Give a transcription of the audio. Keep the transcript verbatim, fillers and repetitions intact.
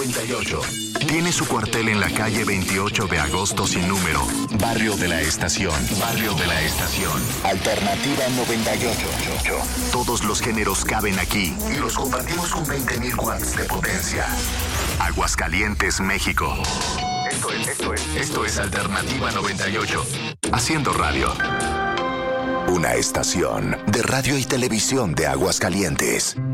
noventa y ocho. Tiene su cuartel en la calle veintiocho de agosto sin número. Barrio de la Estación. Barrio de la Estación. Alternativa noventa y ocho. Todos los géneros caben aquí y los compartimos con veinte mil watts de potencia. Aguascalientes, México. Esto es, esto es, esto es Alternativa noventa y ocho. Haciendo radio. Una estación de radio y televisión de Aguascalientes.